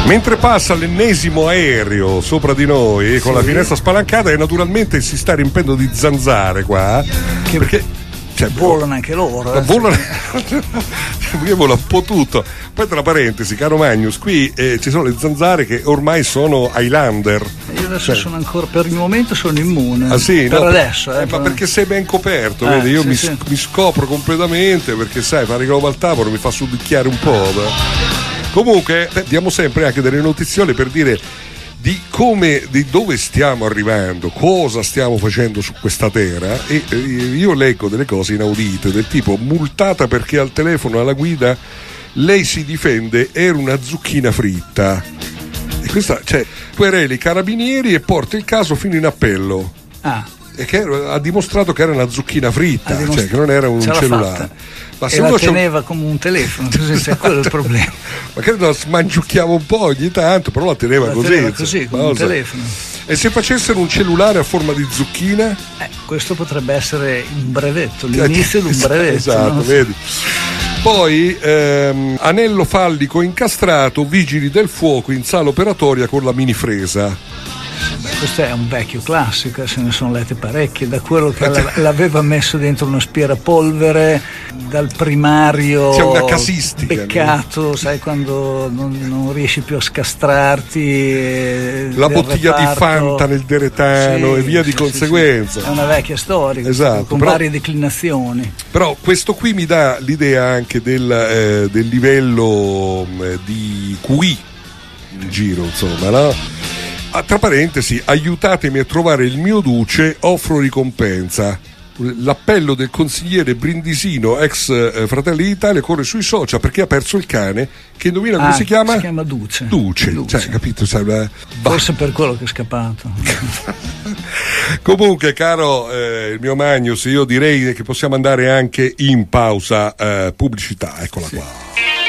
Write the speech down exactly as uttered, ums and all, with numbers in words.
Mentre passa l'ennesimo aereo sopra di noi con sì. la finestra spalancata e naturalmente si sta riempendo di zanzare qua, che perché cioè, volano anche loro. Eh, volano, io vola un po' tutto. Poi tra parentesi, caro Magnus, qui eh, ci sono le zanzare che ormai sono Highlander. Io adesso cioè. sono ancora, per il momento sono immune. Ah, sì, per no, adesso. Eh, eh, per... Ma perché sei ben coperto, eh, vedi? Io sì, mi, sì. mi scopro completamente perché sai, fare roba al tavolo mi fa sudicchiare un po'. Beh. Comunque eh, diamo sempre anche delle notiziole per dire di come, di dove stiamo arrivando, cosa stiamo facendo su questa terra e eh, io leggo delle cose inaudite del tipo: multata perché al telefono alla guida lei si difende, era una zucchina fritta. E questa, cioè, quereli carabinieri e porta il caso fino in appello. Ah. E che ha dimostrato che era una zucchina fritta, dimostra- cioè che non era un cellulare. Fatta. Ma se e la teneva un... come un telefono, cioè, quello è il problema. Ma credo la smangiucchiava un po' ogni tanto, però la teneva la così. Teneva così, come un telefono. E se facessero un cellulare a forma di zucchina? Eh, questo potrebbe essere un brevetto, l'inizio di un brevetto. Esatto, no? Vedi. Poi ehm, anello fallico incastrato, vigili del fuoco in sala operatoria con la mini fresa. Questo è un vecchio classico, se ne sono lette parecchie, da quello che l'aveva messo dentro un aspirapolvere, dal primario. C'è una casistica. Peccato, no? Sai, quando non, non riesci più a scastrarti. La bottiglia reparto. Di Fanta nel deretano sì, e via di sì, conseguenza. Sì, sì. È una vecchia storia, esatto, con però, varie declinazioni. Però questo qui mi dà l'idea anche del, eh, del livello eh, di Q I in giro, insomma, no? Tra parentesi, aiutatemi a trovare il mio duce, offro ricompensa. L'appello del consigliere Brindisino, ex eh, Fratelli d'Italia, corre sui social perché ha perso il cane che indovina come ah, si chiama? Si chiama Duce. Duce, Duce. Cioè, capito? Sai, forse per quello che è scappato. Comunque, caro eh, il mio Magnus, io direi che possiamo andare anche in pausa eh, pubblicità. Eccola sì. qua.